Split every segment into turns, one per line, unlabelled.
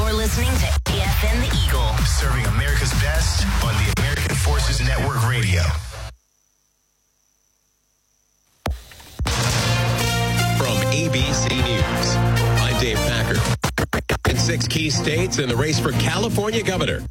You're listening to AFN The Eagle.
Serving America's best on the American Forces Network Radio.
From ABC News, I'm Dave Packer. In 6 key states in the race for California governor,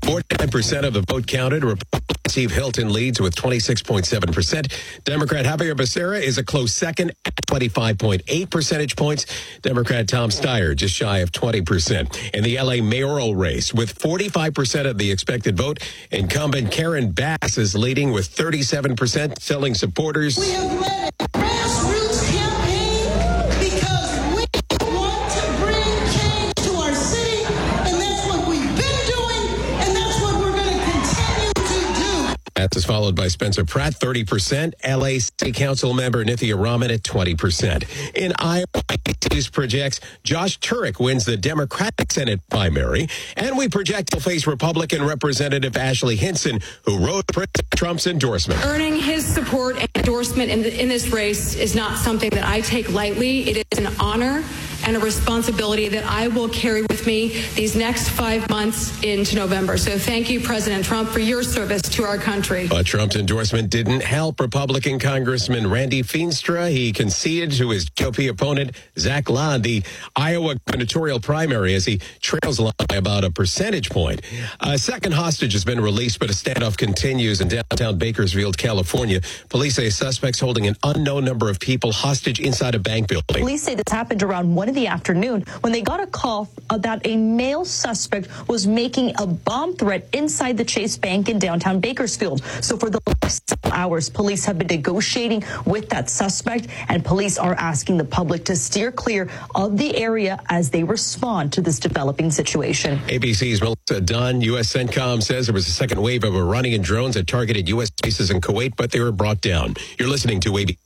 49% of the vote counted. Republican Steve Hilton leads with 26.7%. Democrat Javier Becerra is a close second at 25.8 percentage points. Democrat Tom Steyer just shy of 20%. In the L.A. mayoral race, with 45% of the expected vote, incumbent Karen Bass is leading with 37%, telling supporters,
"We have led a grassroots campaign because we want to bring change to our city, and that's what we've been doing, and that's what we're going to continue to do."
That is followed by Spencer Pratt, 30%. L.A. City Council member Nithya Raman at 20%. In Iowa, News projects Josh Turek wins the Democratic Senate primary, and we project he'll face Republican Representative Ashley Hinson, who wrote President Trump's endorsement.
Earning his support and endorsement in this race is not something that I take lightly. It is an honor and a responsibility that I will carry with me these next 5 months into November. So thank you, President Trump, for your service to our country.
But Trump's endorsement didn't help Republican Congressman Randy Feenstra. He conceded to his GOP opponent, Zach Ladd, the Iowa gubernatorial primary, as he trails Ladd by about a percentage point. A second hostage has been released, but a standoff continues in downtown Bakersfield, California. Police say suspects holding an unknown number of people hostage inside a bank building.
Police say this happened around 1 in the afternoon when they got a call that a male suspect was making a bomb threat inside the Chase Bank in downtown Bakersfield. So for the last several hours, police have been negotiating with that suspect, and police are asking the public to steer clear of the area as they respond to this developing situation.
ABC's Melissa Dunn. U.S. CENTCOM says there was a second wave of Iranian drones that targeted U.S. bases in Kuwait, but they were brought down. You're listening to ABC.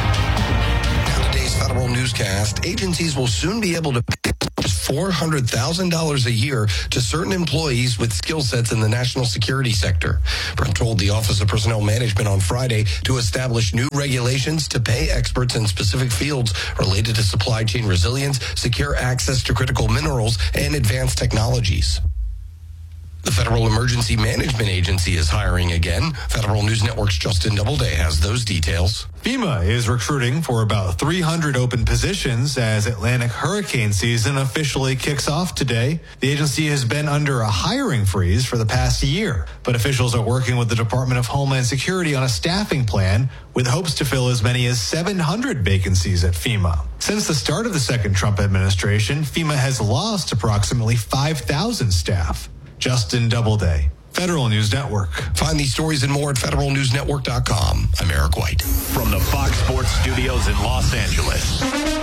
Federal newscast, agencies will soon be able to pay $400,000 a year to certain employees with skill sets in the national security sector. Brent told the Office of Personnel Management on Friday to establish new regulations to pay experts in specific fields related to supply chain resilience, secure access to critical minerals, and advanced technologies. The Federal Emergency Management Agency is hiring again. Federal News Network's Justin Doubleday has those details.
FEMA is recruiting for about 300 open positions as Atlantic hurricane season officially kicks off today. The agency has been under a hiring freeze for the past year, but officials are working with the Department of Homeland Security on a staffing plan with hopes to fill as many as 700 vacancies at FEMA. Since the start of the second Trump administration, FEMA has lost approximately 5,000 staff. Justin Doubleday, Federal News Network.
Find these stories and more at federalnewsnetwork.com. I'm Eric White.
From the Fox Sports Studios in Los Angeles,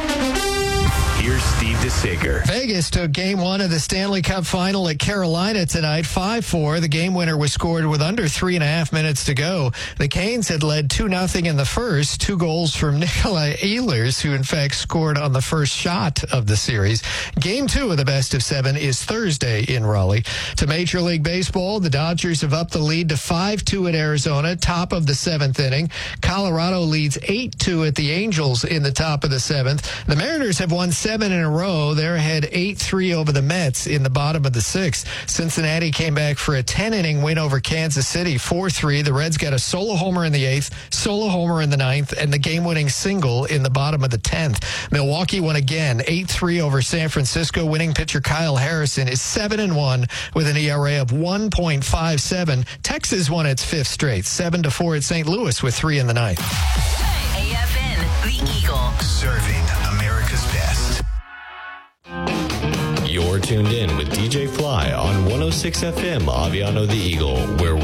here's Steve DeSager.
Vegas took Game 1 of the Stanley Cup Final at Carolina tonight, 5-4. The game winner was scored with under 3.5 minutes to go. The Canes had led 2-0 in the first, 2 goals from Nikolai Ehlers, who in fact scored on the first shot of the series. Game 2 of the best of 7 is Thursday in Raleigh. To Major League Baseball, the Dodgers have upped the lead to 5-2 at Arizona, top of the 7th inning. Colorado leads 8-2 at the Angels in the top of the 7th. The Mariners have won 7 in a row. They're ahead 8-3 over the Mets in the bottom of the 6th. Cincinnati came back for a 10-inning win over Kansas City, 4-3. The Reds got a solo homer in the 8th, solo homer in the 9th, and the game-winning single in the bottom of the 10th. Milwaukee won again, 8-3 over San Francisco. Winning pitcher Kyle Harrison is 7-1 with an ERA of 1.57. Texas won its 5th straight, 7-4 at St. Louis with 3 in the 9th.
AFN The Eagle.
Serving America's best.
You're tuned in with DJ Fly on 106 FM Aviano The Eagle, where